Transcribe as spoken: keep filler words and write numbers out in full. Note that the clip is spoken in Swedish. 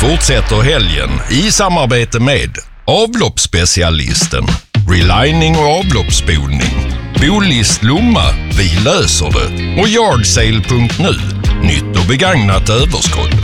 fortsätter helgen i samarbete med avloppsspecialisten, relining och avloppsspolning, Bolist Lomma, vi löser det och Yardsale punkt nu, nytt och begagnat överskott.